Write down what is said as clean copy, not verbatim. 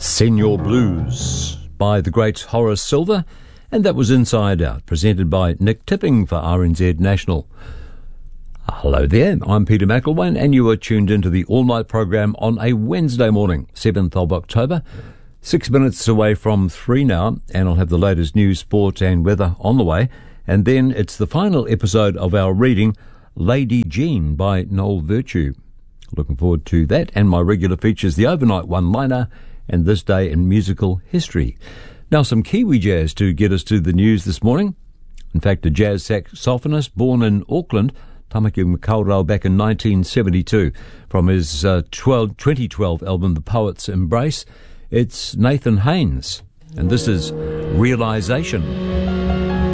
Senor Blues by the great Horace Silver, and that was Inside Out, presented by Nick Tipping for RNZ National. Hello there, I'm Peter McElwain, and you are tuned into the all-night program on a Wednesday morning, 7th of October. 6 minutes away from 3 now, and I'll have the latest news, sport and weather on the way. And then it's the final episode of our reading, Lady Jean by Noel Virtue. Looking forward to that, and my regular features, the overnight one-liner and this day in musical history. Now some Kiwi jazz to get us to the news this morning. In fact, a jazz saxophonist born in Auckland, Tamaki Makaurau, back in 1972, from his 2012 album The Poet's Embrace. It's Nathan Haynes, and this is Realization.